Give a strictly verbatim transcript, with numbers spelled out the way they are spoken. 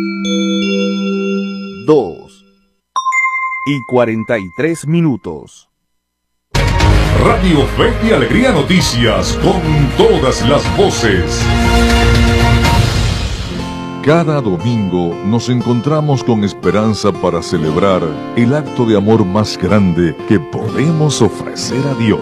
dos y cuarenta y tres minutos. Radio Fe y Alegría Noticias, con todas las voces. Cada domingo nos encontramos con esperanza para celebrar el acto de amor más grande que podemos ofrecer a Dios.